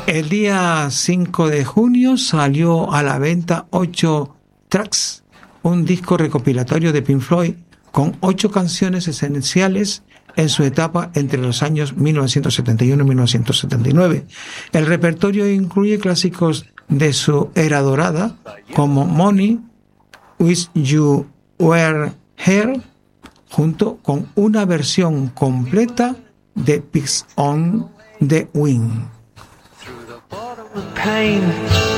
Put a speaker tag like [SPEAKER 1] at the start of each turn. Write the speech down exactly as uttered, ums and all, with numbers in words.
[SPEAKER 1] El día cinco de junio salió a la venta ocho Tracks, un disco recopilatorio de Pink Floyd con ocho canciones esenciales en su etapa entre los años mil novecientos setenta y uno y mil novecientos setenta y nueve. El repertorio incluye clásicos de su era dorada como Money, Wish You Were Here, junto con una versión completa de Pigs on the Wing.
[SPEAKER 2] Pain